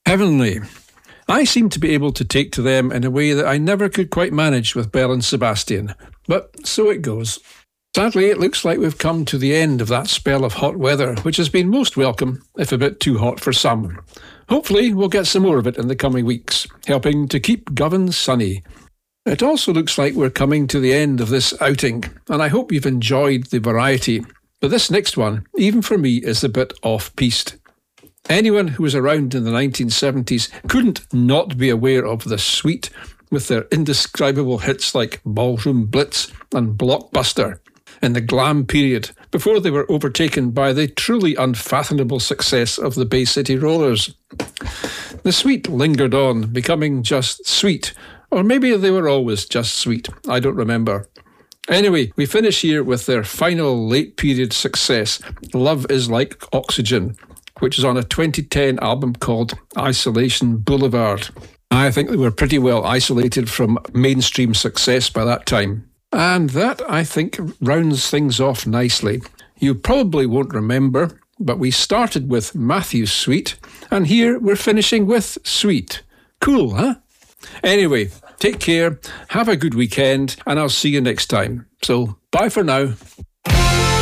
Heavenly. I seem to be able to take to them in a way that I never could quite manage with Belle and Sebastian. But so it goes. Sadly, it looks like we've come to the end of that spell of hot weather, which has been most welcome, if a bit too hot for some. Hopefully, we'll get some more of it in the coming weeks, helping to keep Govan sunny. It also looks like we're coming to the end of this outing, and I hope you've enjoyed the variety. But this next one, even for me, is a bit off-piste. Anyone who was around in the 1970s couldn't not be aware of The Sweet, with their indescribable hits like Ballroom Blitz and Blockbuster, in the glam period, before they were overtaken by the truly unfathomable success of the Bay City Rollers. The Sweet lingered on, becoming just sweet, or maybe they were always just sweet, I don't remember. Anyway, we finish here with their final late-period success, Love Is Like Oxygen, which is on a 2010 album called Isolation Boulevard. I think they were pretty well isolated from mainstream success by that time. And that, I think, rounds things off nicely. You probably won't remember, but we started with Matthew's Sweet, and here we're finishing with Sweet. Cool, huh? Anyway, take care, have a good weekend, and I'll see you next time. So, bye for now.